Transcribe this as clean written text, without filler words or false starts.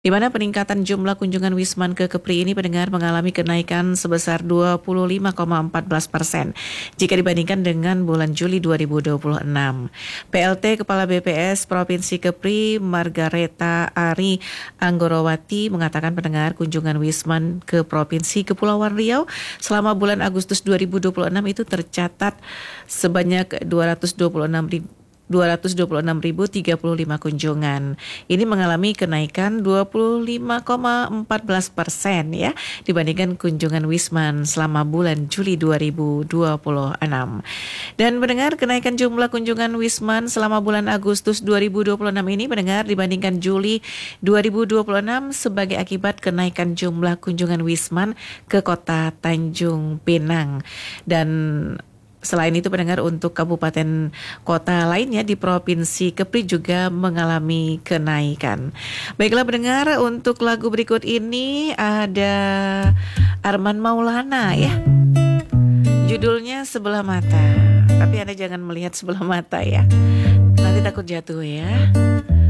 Di mana peningkatan jumlah kunjungan Wisman ke Kepri ini pendengar mengalami kenaikan sebesar 25,14% jika dibandingkan dengan bulan Juli 2026. PLT Kepala BPS Provinsi Kepri Margareta Ari Anggorowati mengatakan pendengar kunjungan Wisman ke Provinsi Kepulauan Riau selama bulan Agustus 2026 itu tercatat sebanyak 226.035 kunjungan. Ini mengalami kenaikan 25,14% ya dibandingkan kunjungan Wisman selama bulan Juli 2026. Dan mendengar kenaikan jumlah kunjungan Wisman selama bulan Agustus 2026 ini mendengar dibandingkan Juli 2026 sebagai akibat kenaikan jumlah kunjungan Wisman ke kota Tanjung Pinang. Dan selain itu pendengar untuk kabupaten kota lainnya di Provinsi Kepri juga mengalami kenaikan. Baiklah pendengar, untuk lagu berikut ini ada Arman Maulana ya. Judulnya Sebelah Mata. Tapi Anda jangan melihat sebelah mata ya. Nanti takut jatuh ya.